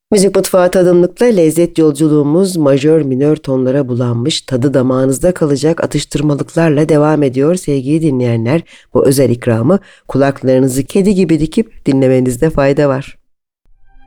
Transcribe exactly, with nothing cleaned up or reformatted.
Müzik Mutfağı tadımlıkla lezzet yolculuğumuz majör minör tonlara bulanmış, tadı damağınızda kalacak atıştırmalıklarla devam ediyor sevgili dinleyenler. Bu özel ikramı kulaklarınızı kedi gibi dikip dinlemenizde fayda var.